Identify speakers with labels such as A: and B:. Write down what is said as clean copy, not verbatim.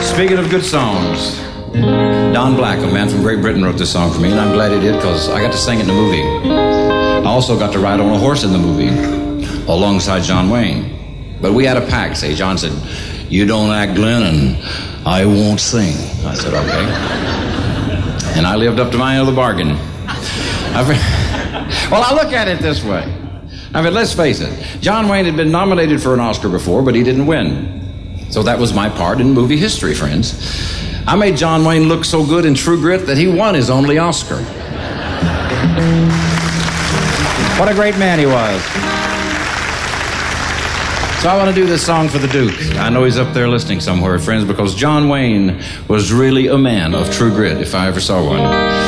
A: Speaking of good songs, Don Black, a man from Great Britain, wrote this song for me, and I'm glad he did because I got to sing it in the movie. I also got to ride on a horse in the movie alongside John Wayne. But we had a pact. Say, John said, "You don't act, Glenn, and I won't sing." I said, "Okay." And I lived up to my end of the bargain. Well, I look at it this way. I mean, let's face it. John Wayne had been nominated for an Oscar before, but he didn't win. So that was my part in movie history, friends. I made John Wayne look so good in True Grit that he won his only Oscar. What a great man he was. So I want to do this song for the Duke. I know he's up there listening somewhere, friends, because John Wayne was really a man of true grit, if I ever saw one.